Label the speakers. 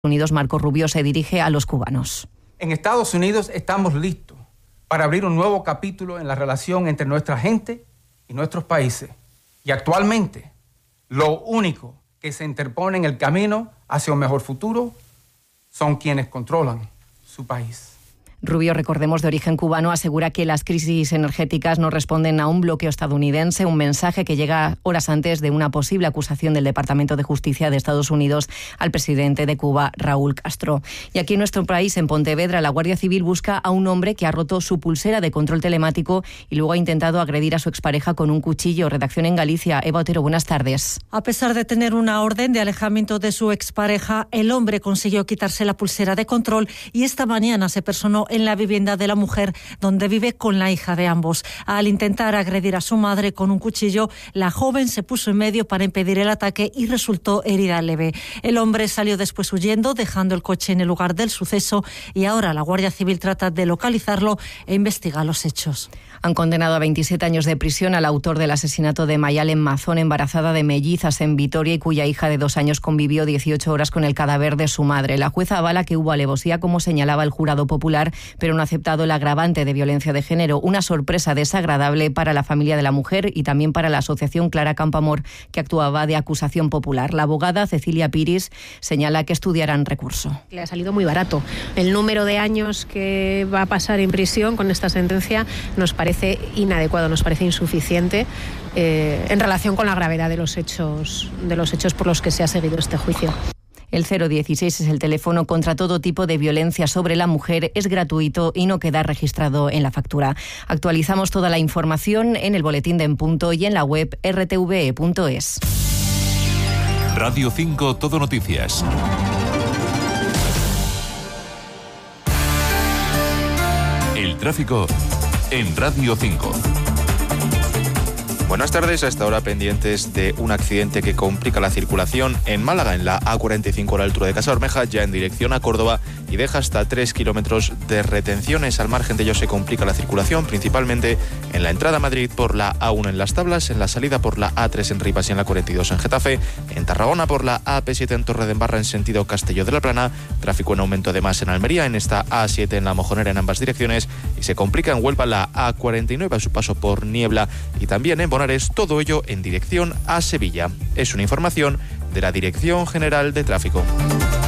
Speaker 1: Unidos, Marco Rubio, se dirige a los cubanos.
Speaker 2: En Estados Unidos estamos listos para abrir un nuevo capítulo en la relación entre nuestra gente y nuestros países. Y actualmente, lo único que se interpone en el camino hacia un mejor futuro son quienes controlan su país.
Speaker 1: Rubio, recordemos, de origen cubano, asegura que las crisis energéticas no responden a un bloqueo estadounidense, un mensaje que llega horas antes de una posible acusación del Departamento de Justicia de Estados Unidos al presidente de Cuba, Raúl Castro. Y aquí en nuestro país, en Pontevedra, la Guardia Civil busca a un hombre que ha roto su pulsera de control telemático y luego ha intentado agredir a su expareja con un cuchillo. Redacción en Galicia. Eva Otero, buenas tardes.
Speaker 3: A pesar de tener una orden de alejamiento de su expareja, el hombre consiguió quitarse la pulsera de control y esta mañana se personó en la vivienda de la mujer, donde vive con la hija de ambos. Al intentar agredir a su madre con un cuchillo, la joven se puso en medio para impedir el ataque y resultó herida leve. El hombre salió después huyendo, dejando el coche en el lugar del suceso, y ahora la Guardia Civil trata de localizarlo e investiga los hechos.
Speaker 1: Han condenado a 27 años de prisión al autor del asesinato de Mayalen Mazón, embarazada de mellizas en Vitoria y cuya hija de 2 años convivió 18 horas con el cadáver de su madre. La jueza avala que hubo alevosía, como señalaba el jurado popular, pero no ha aceptado el agravante de violencia de género. Una sorpresa desagradable para la familia de la mujer y también para la asociación Clara Campoamor, que actuaba de acusación popular. La abogada Cecilia Piris señala que estudiarán recurso.
Speaker 4: Le ha salido muy barato. El número de años que va a pasar en prisión con esta sentencia nos parece inadecuado, nos parece insuficiente en relación con la gravedad de los hechos por los que se ha seguido este juicio.
Speaker 1: El 016 es el teléfono contra todo tipo de violencia sobre la mujer, es gratuito y no queda registrado en la factura. Actualizamos toda la información en el boletín de En Punto y en la web rtve.es.
Speaker 5: Radio 5 Todo Noticias. El tráfico en Radio 5.
Speaker 6: Buenas tardes, a esta hora pendientes de un accidente que complica la circulación en Málaga, en la A45 a la altura de Casa Bermeja, ya en dirección a Córdoba, y deja hasta 3 kilómetros de retenciones. Al margen de ello se complica la circulación, principalmente en la entrada a Madrid por la A1 en Las Tablas, en la salida por la A3 en Rivas y en la 42 en Getafe, en Tarragona por la AP7 en Torredembarra en sentido Castelló de la Plana, tráfico en aumento además en Almería, en esta A7 en La Mojonera en ambas direcciones, y se complica en Huelva la A49 a su paso por Niebla y también en Bonares, todo ello en dirección a Sevilla. Es una información de la Dirección General de Tráfico.